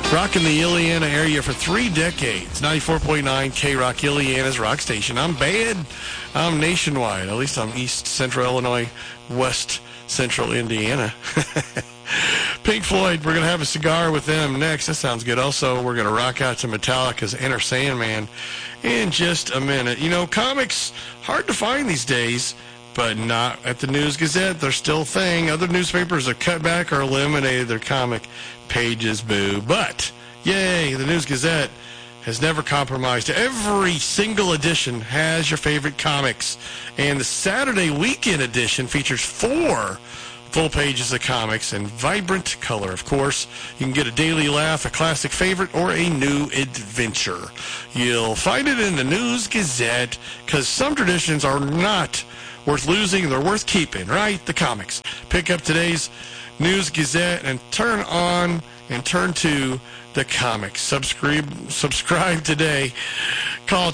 Rocking the Illiana area for 3 decades. 94.9 K-Rock, Illiana's rock station. I'm bad. I'm nationwide. At least I'm East Central Illinois, West Central Indiana. Pink Floyd, we're going to have a cigar with them next. That sounds good. Also, we're going to rock out to Metallica's Enter Sandman in just a minute. You know, comics, hard to find these days, but not at the News Gazette. They're still a thing. Other newspapers have cut back or eliminated their comic pages, boo. But, yay, the News Gazette has never compromised. Every single edition has your favorite comics. And the Saturday weekend edition features 4 full pages of comics in vibrant color. Of course, you can get a daily laugh, a classic favorite, or a new adventure. You'll find it in the News Gazette, because some traditions are not worth losing. They're worth keeping, right? The comics. Pick up today's News Gazette and turn to the comics. Subscribe today. Call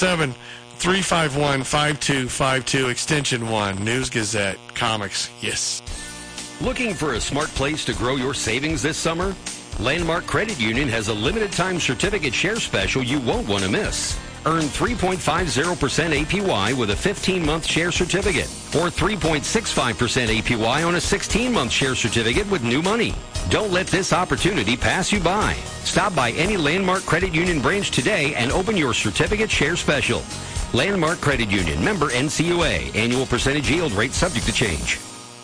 217-351-5252, extension 1. News Gazette, comics, yes. Looking for a smart place to grow your savings this summer? Landmark Credit Union has a limited time certificate share special you won't want to miss. Earn 3.50% APY with a 15-month share certificate, or 3.65% APY on a 16-month share certificate with new money. Don't let this opportunity pass you by. Stop by any Landmark Credit Union branch today and open your certificate share special. Landmark Credit Union, member NCUA. Annual percentage yield rate subject to change.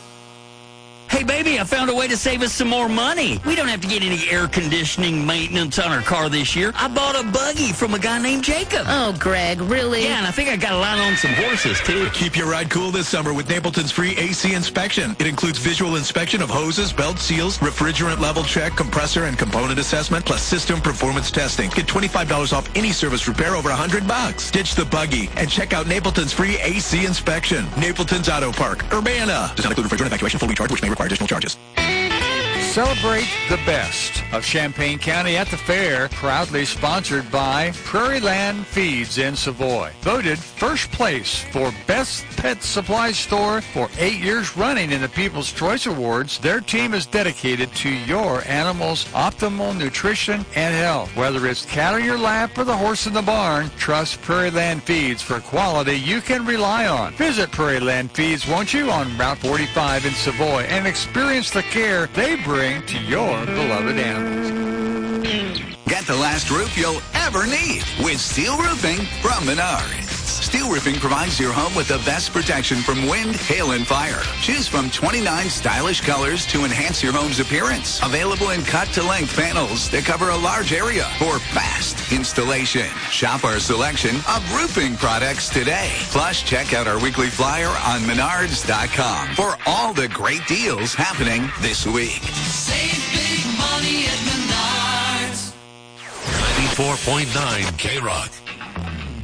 Hey, baby, I found a way to save us some more money. We don't have to get any air conditioning maintenance on our car this year. I bought a buggy from a guy named Jacob. Oh, Greg, really? Yeah, and I think I got a line on some horses, too. Keep your ride cool this summer with Napleton's free AC inspection. It includes visual inspection of hoses, belt seals, refrigerant level check, compressor and component assessment, plus system performance testing. Get $25 off any service repair over $100. Ditch the buggy and check out Napleton's free AC inspection. Napleton's Auto Park, Urbana. Does not include refrigerant evacuation, full recharge, which may require additional charges. Celebrate the best of Champaign County at the fair, proudly sponsored by Prairie Land Feeds in Savoy. Voted first place for Best Pet Supply Store for 8 years running in the People's Choice Awards, their team is dedicated to your animal's optimal nutrition and health. Whether it's cat on your lap or the horse in the barn, trust Prairie Land Feeds for quality you can rely on. Visit Prairie Land Feeds, won't you, on Route 45 in Savoy and experience the care they bring to your beloved animals. Get the last roof you'll ever need with steel roofing from Menards. Steel roofing provides your home with the best protection from wind, hail, and fire. Choose from 29 stylish colors to enhance your home's appearance. Available in cut-to-length panels that cover a large area for fast installation. Shop our selection of roofing products today. Plus, check out our weekly flyer on Menards.com for all the great deals happening this week. Save big money at Menards. 94.9 K-Rock.